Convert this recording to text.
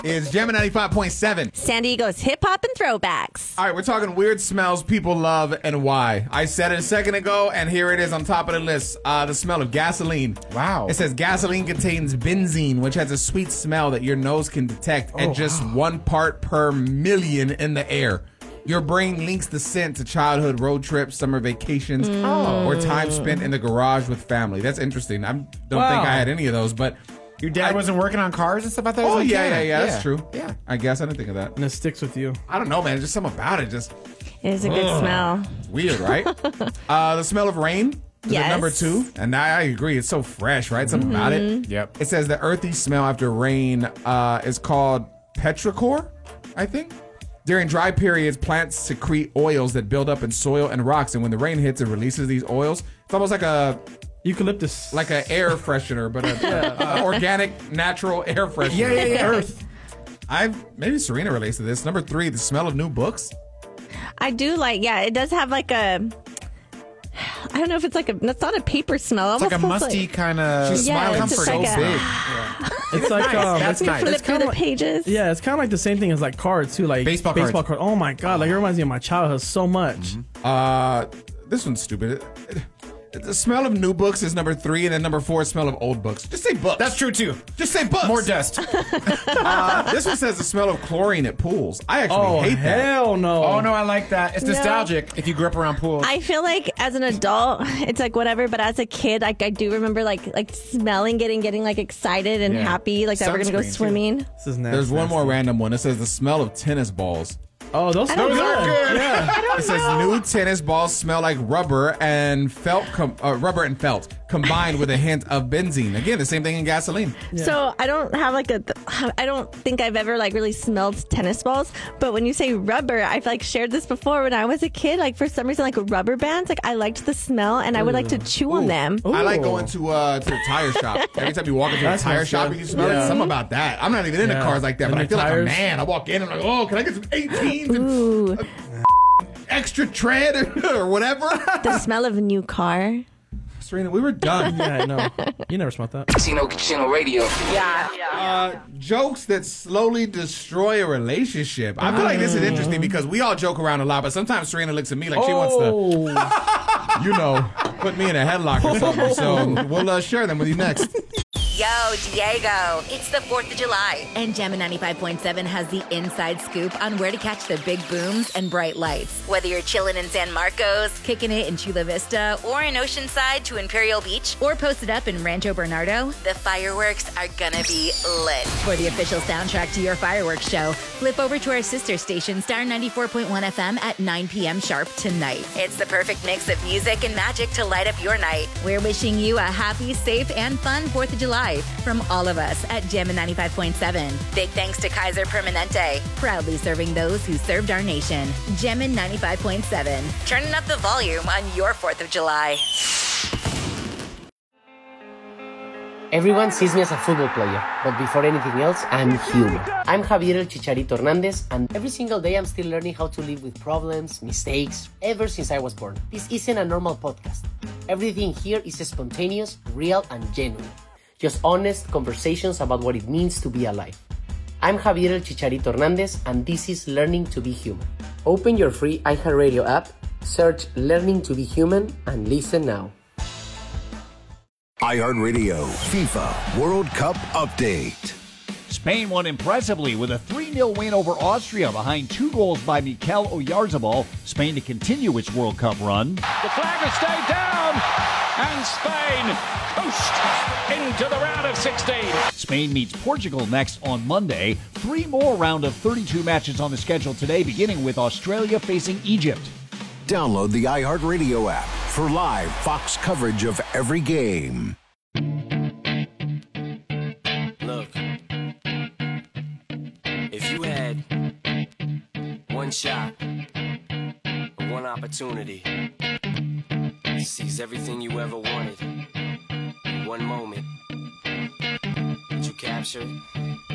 is Jammin' 95.7. San Diego's hip-hop and throwbacks. All right, we're talking weird smells people love and why. I said it a second ago, and here it is on top of the list. The smell of gasoline. Wow. It says gasoline contains benzene, which has a sweet smell that your nose can detect at just 1 part per million in the air. Your brain links the scent to childhood road trips, summer vacations, or time spent in the garage with family. That's interesting. I don't think I had any of those, but... Your dad wasn't working on cars and stuff like that? Oh, yeah, that's true. Yeah. I guess I didn't think of that. And it sticks with you. I don't know, man. Just something about it. Just It is a good smell. It's weird, right? The smell of rain is at number 2. And I agree. It's so fresh, right? Something about it. Yep. It says the earthy smell after rain is called petrichor, I think. During dry periods, plants secrete oils that build up in soil and rocks. And when the rain hits, it releases these oils. It's almost like a... Eucalyptus. Like an air freshener, but a organic, natural air freshener. Yeah. Earth. Maybe Serena relates to this. Number 3, the smell of new books. I do like, it does have like a... I don't know if it's it's not a paper smell. It's like a musty kind of... She's smiling it's so like big. It's like That's nice. flip through the pages. Yeah, it's kind of like the same thing as like cards too, like Baseball cards. Oh my god, like it reminds me of my childhood so much. This one's stupid. The smell of new books is number 3, and then number 4 is smell of old books. Just say books. That's true, too. Just say books. More dust. This one says the smell of chlorine at pools. I actually hate that. Hell no. Oh, no, I like that. It's nostalgic if you grew up around pools. I feel like as an adult, it's like whatever, but as a kid, like I do remember like smelling, getting like excited and happy, like that we're gonna go Sunscreen, swimming. This is nasty. There's one more random one. It says the smell of tennis balls. Oh, those are don't good. know. Yeah. It says new tennis balls smell like rubber and felt combined with a hint of benzene. Again, the same thing in gasoline. So I don't have I don't think I've ever like really smelled tennis balls, but when you say rubber, I've like shared this before. When I was a kid, like for some reason, like rubber bands, like I liked the smell and I would like to chew on them. I like going to the tire shop. Every time you walk into a tire shop, you can smell it. Something about that. I'm not even into cars like that, but I feel like a man. I walk in and I'm like, oh, can I get some 18s Ooh, and extra tread or whatever? the smell of a new car. Serena, we were done. Yeah, I know. You never smelled that. Casino Radio. Jokes that slowly destroy a relationship. I feel like this is interesting because we all joke around a lot, but sometimes Serena looks at me like she wants to, put me in a headlock or something. So we'll share them with you next. Yo, Diego, it's the 4th of July, and Jammin' 95.7 has the inside scoop on where to catch the big booms and bright lights. Whether you're chilling in San Marcos, kicking it in Chula Vista, or in Oceanside to Imperial Beach, or posted up in Rancho Bernardo, the fireworks are gonna be lit. For the official soundtrack to your fireworks show, flip over to our sister station, Star 94.1 FM at 9 p.m. sharp tonight. It's the perfect mix of music and magic to light up your night. We're wishing you a happy, safe, and fun 4th of July from all of us at Jammin' 95.7. Big thanks to Kaiser Permanente, proudly serving those who served our nation. Jammin' 95.7, turning up the volume on your 4th of July. Everyone sees me as a football player, but before anything else, I'm human. I'm Javier El Chicharito Hernandez, and every single day I'm still learning how to live with problems, mistakes, ever since I was born. This isn't a normal podcast. Everything here is spontaneous, real, and genuine. Just honest conversations about what it means to be alive. I'm Javier El Chicharito Hernandez, and this is Learning to be Human. Open your free iHeartRadio app, search Learning to be Human, and listen now. iHeartRadio FIFA World Cup Update. Spain won impressively with a 3-0 win over Austria behind 2 goals by Mikel Oyarzabal. Spain to continue its World Cup run. The flag has stayed down, and Spain coast into the round of 16. Spain meets Portugal next on Monday. 3 more round of 32 matches on the schedule today, beginning with Australia facing Egypt. Download the iHeartRadio app for live Fox coverage of every game. Look, if you had one shot, one opportunity to seize everything you ever wanted in one moment, did you capture it?